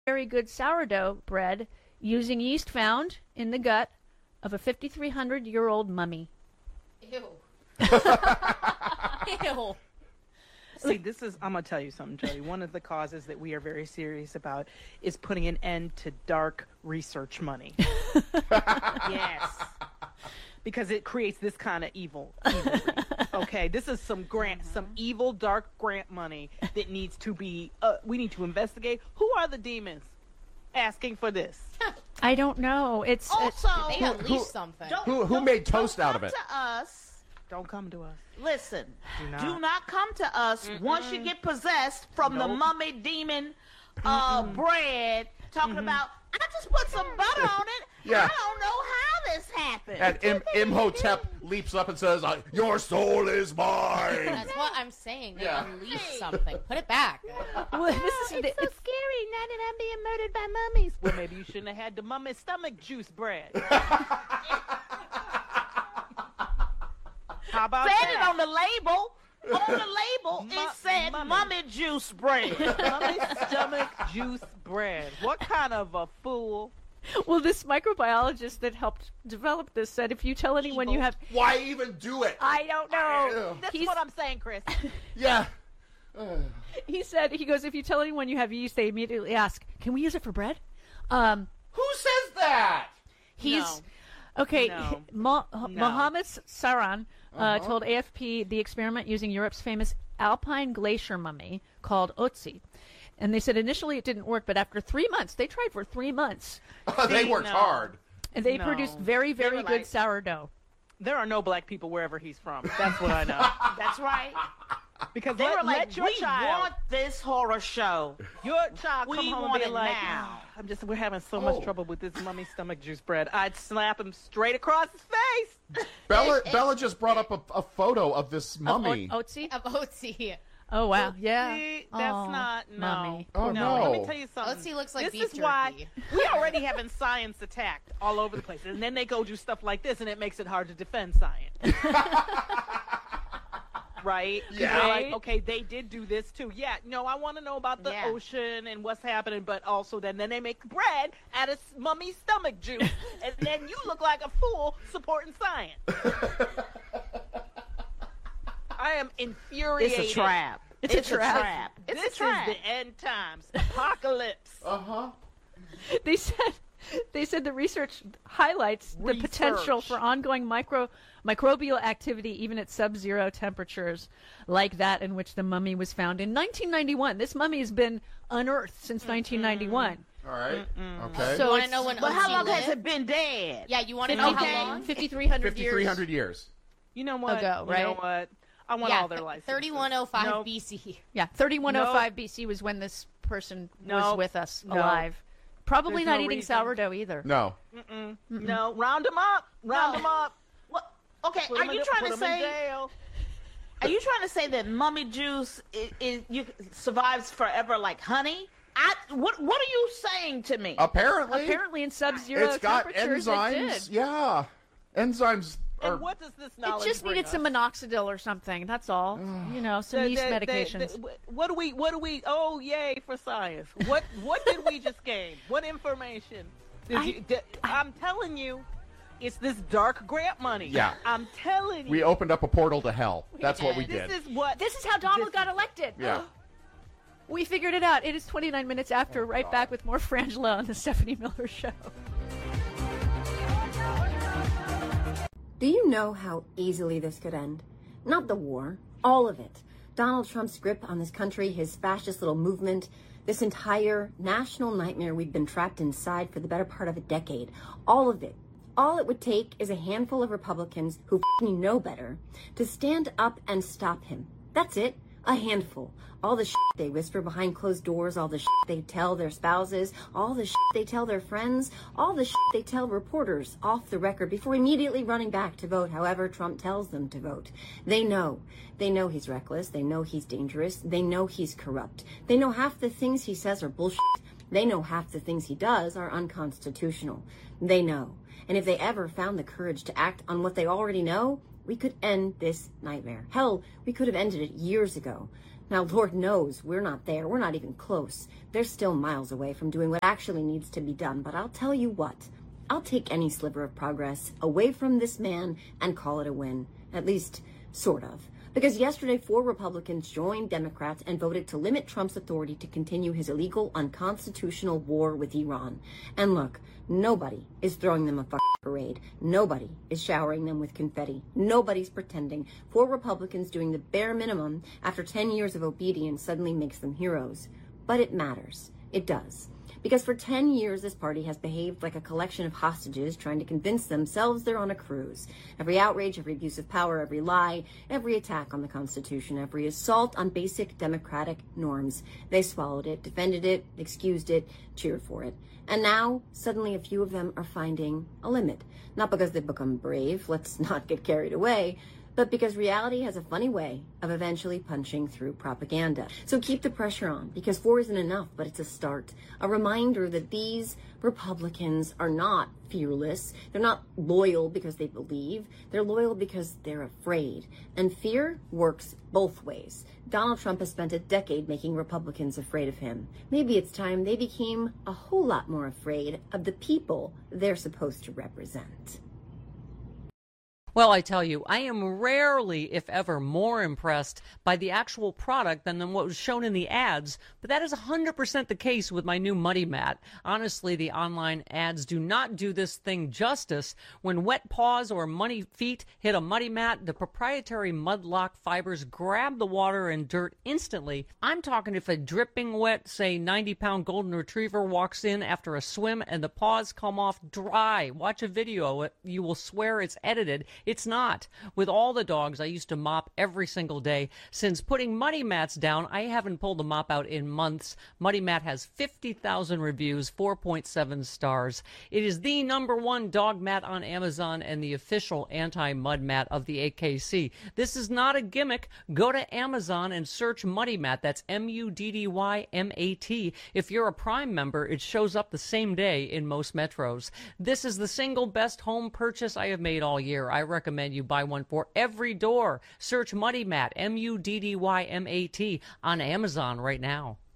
very good sourdough bread using yeast found in the gut of a 5,300-year-old mummy. Ew. Ew. See, I'm going to tell you something, Jody. One of the causes that we are very serious about is putting an end to dark research money. Yes. Because it creates this kind of evil. Okay, this is some evil, dark grant money that needs to be, we need to investigate. Who are the demons asking for this? I don't know. They unleashed something. Who made toast out of it? To us. Don't come to us. Listen, do not come to us once you get possessed from the mummy demon bread. Talking about, I just put some butter on it. Yeah. I don't know how this happened. And Imhotep leaps up and says, "Your soul is mine." That's what I'm saying. They Yeah. unleashed something. Put it back. Well, It's so scary now that I'm being murdered by mummies. Well, maybe you shouldn't have had the mummy stomach juice bread. How about Said that? it on the label. On the label, it said mummy juice bread. Mummy stomach juice bread. What kind of a fool? Well, this microbiologist that helped develop this said if you tell anyone you have... Why even do it? I don't know. That's what I'm saying, Chris. Yeah. He goes, if you tell anyone you have yeast, they immediately ask, can we use it for bread? Who says that? He's... No. Okay, No. Mohammed Saran told AFP the experiment using Europe's famous alpine glacier mummy called Otzi. And they said initially it didn't work, but after 3 months, they tried for 3 months. They worked hard. And they produced very, very good sourdough. There are no black people wherever he's from. That's what I know. That's right. Because They were like, let your we child, want this horror show. your child We come home and want be it like, now. we're having so much trouble with this mummy stomach juice bread. I'd slap him straight across his face. Bella just brought up a photo of this mummy. Otzi? Of Otzi. Oh, wow. Yeah. See, that's not, no. Mummy. Oh, no. Let me no. tell you something. Otzi looks like this beef is why jerky. we already having science attacked all over the place. And then they go do stuff like this, and it makes it hard to defend science. Right? Yeah. They're like, okay, they did do this too. Yeah, no, I want to know about the ocean and what's happening, but also then they make bread out of mummy stomach juice, and then you look like a fool supporting science. I am infuriated. It's a trap. It's a trap. It's This a trap. is the end times. Apocalypse. They said the research highlights the potential for ongoing microbial activity even at sub-zero temperatures like that in which the mummy was found in 1991. This mummy has been unearthed since 1991. All right. Okay. So You want to know when But how Otzi long lived? has it been dead? Yeah, you want to know how long? 5,300 years 5,300 years. You know what? ago, You know right? what? I want all their licenses. 3105 Nope. BC. Yeah, 3105 BC was when this person was No. with us No. alive. Probably There's not no eating reason. sourdough either. No. No, round them up. Round them up. What? Okay, Put are 'em you in- trying put to 'em in say? jail. Are you trying to say that mummy juice survives forever like honey? What are you saying to me? Apparently in sub-zero It's got temperatures enzymes. it did. Yeah. Enzymes are... And what does this It knowledge just bring needed us? some minoxidil or something. That's all. You know, some yeast medications. What do we? Oh, yay for science! What did we just gain? What information? I'm telling you, it's this dark grant money. Yeah. I'm telling you. We opened up a portal to hell. That's what we did. This is how Donald got elected. Yeah. We figured it out. It is 29 minutes after. Right back with more Frangela on the Stephanie Miller Show. Do you know how easily this could end? Not the war, all of it. Donald Trump's grip on this country, his fascist little movement, this entire national nightmare we've been trapped inside for the better part of a decade. All of it. All it would take is a handful of Republicans who f***ing know better to stand up and stop him. That's it. A handful. All the shit they whisper behind closed doors, all the shit they tell their spouses, all the shit they tell their friends, all the shit they tell reporters off the record before immediately running back to vote however Trump tells them to vote. They know. They know he's reckless. They know he's dangerous. They know he's corrupt. They know half the things he says are bullshit. They know half the things he does are unconstitutional. They know. And if they ever found the courage to act on what they already know, we could end this nightmare. Hell, we could have ended it years ago. Now, Lord knows we're not there. We're not even close. They're still miles away from doing what actually needs to be done. But I'll tell you what, I'll take any sliver of progress away from this man and call it a win. At least, sort of. Because yesterday, 4 Republicans joined Democrats and voted to limit Trump's authority to continue his illegal, unconstitutional war with Iran. And look, nobody is throwing them a fucking parade. Nobody is showering them with confetti. Nobody's pretending 4 Republicans doing the bare minimum after 10 years of obedience suddenly makes them heroes. But it matters. It does. Because for 10 years, this party has behaved like a collection of hostages trying to convince themselves they're on a cruise. Every outrage, every abuse of power, every lie, every attack on the Constitution, every assault on basic democratic norms. They swallowed it, defended it, excused it, cheered for it. And now, suddenly a few of them are finding a limit. Not because they've become brave, let's not get carried away, but because reality has a funny way of eventually punching through propaganda. So keep the pressure on, because 4 isn't enough, but it's a start. A reminder that these Republicans are not fearless. They're not loyal because they believe. They're loyal because they're afraid. And fear works both ways. Donald Trump has spent a decade making Republicans afraid of him. Maybe it's time they became a whole lot more afraid of the people they're supposed to represent. Well, I tell you, I am rarely, if ever, more impressed by the actual product than what was shown in the ads, but that is 100% the case with my new Muddy Mat. Honestly, the online ads do not do this thing justice. When wet paws or muddy feet hit a Muddy Mat, the proprietary Mudlock fibers grab the water and dirt instantly. I'm talking if a dripping wet, say 90-pound golden retriever walks in after a swim and the paws come off dry. Watch a video, you will swear it's edited. It's not. With all the dogs, I used to mop every single day. Since putting Muddy Mats down, I haven't pulled the mop out in months. Muddy Mat has 50,000 reviews, 4.7 stars. It is the #1 dog mat on Amazon and the official anti-mud mat of the AKC. This is not a gimmick. Go to Amazon and search Muddy Mat. That's MUDDYMAT. If you're a Prime member, it shows up the same day in most metros. This is the single best home purchase I have made all year. I recommend you buy one for every door. Search Muddy Mat, MUDDYMAT, on Amazon right now.